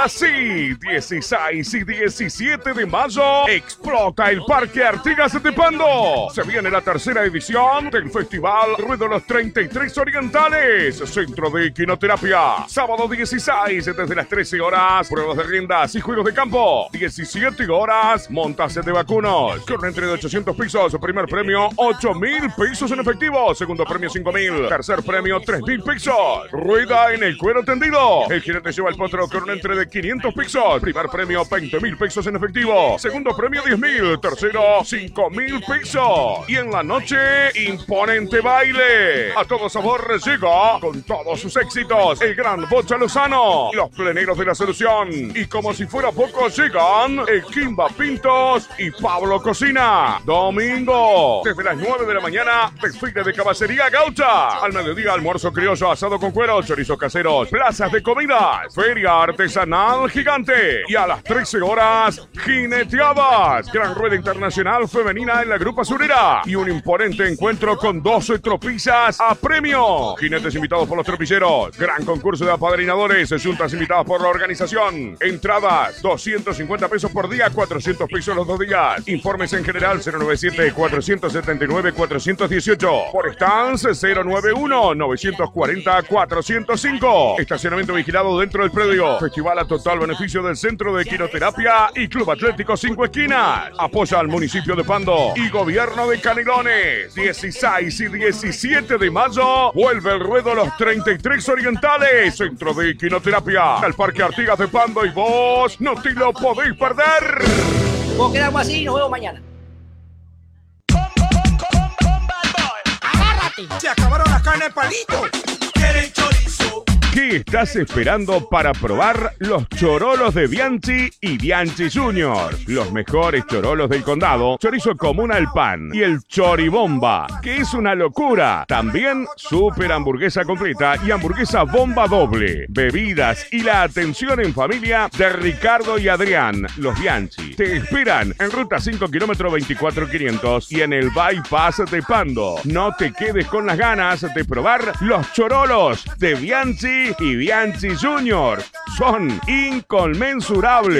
Ahora sí, 16 y 17 de mayo, explota el Parque Artigas de Pando. Se viene la tercera edición del Festival Ruedo Los 33 Orientales, Centro de Equinoterapia. Sábado 16, desde las 13 horas, pruebas de riendas y juegos de campo. 17 horas, montaje de vacunos. Con una entrega de 800 pesos, primer premio 8.000 pesos en efectivo, segundo premio 5.000, tercer premio 3.000 pesos. Rueda en el cuero tendido. El jinete lleva el potro con una entrega de 500 pesos, primer premio 20.000 pesos en efectivo, segundo premio 10.000, tercero 5.000 pesos. Y en la noche, imponente baile. A todo sabor llega con todos sus éxitos el gran Bocha Lozano, los pleneros de la solución. Y como si fuera poco, llegan el Kimba Pintos y Pablo Cocina. Domingo, desde las 9 de la mañana, desfile de caballería gaucha. Al mediodía, almuerzo criollo, asado con cuero, chorizos caseros, plazas de comidas, feria artesanal gigante. Y a las 13 horas, jineteadas. Gran rueda internacional femenina en la Grupa Surera. Y un imponente encuentro con 12 tropillas a premio. Jinetes invitados por los tropilleros. Gran concurso de apadrinadores. Juntas invitadas por la organización. Entradas, 250 pesos por día, 400 pesos los 2 días. Informes en general 097-479-418. Por stands 091-940-405. Estacionamiento vigilado dentro del predio. Festival a total beneficio del Centro de Equinoterapia y Club Atlético 5 Esquinas. Apoya al municipio de Pando y Gobierno de Canelones. 16 y 17 de mayo vuelve el ruedo Los 33 Orientales, Centro de Equinoterapia, al Parque Artigas de Pando, y vos no te lo podéis perder. Vos quedamos así y nos vemos mañana. ¡Agárrate! ¡Se acabaron las carnes palito! ¿Quieren chorizo? ¿Qué estás esperando para probar los chorolos de Bianchi y Bianchi Junior? Los mejores chorolos del condado, chorizo común al pan y el choribomba, que es una locura. También super hamburguesa completa y hamburguesa bomba doble. Bebidas y la atención en familia de Ricardo y Adrián, los Bianchi. Te esperan en ruta 5 kilómetro 24500 y en el bypass de Pando. No te quedes con las ganas de probar los chorolos de Bianchi y Bianchi Junior. Son inconmensurables.